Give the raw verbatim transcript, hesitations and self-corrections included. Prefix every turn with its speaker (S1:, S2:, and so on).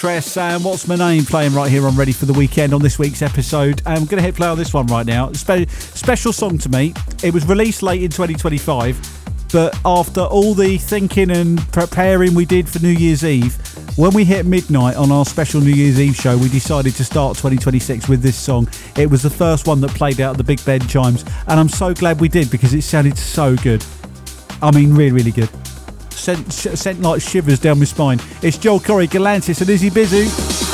S1: Tress and What's My Name playing right here on Ready for the Weekend on this week's episode. I'm going to hit play on this one right now. Spe- special song to me. It was released late in twenty twenty-five, but after all the thinking and preparing we did for New Year's Eve, when we hit midnight on our special New Year's Eve show, we decided to start twenty twenty-six with this song. It was the first one that played out the Big Ben chimes, and I'm so glad we did because it sounded so good. I mean, really, really good. Sent, sent like shivers down my spine. It's Joel Corey, Galantis and Izzy Busy.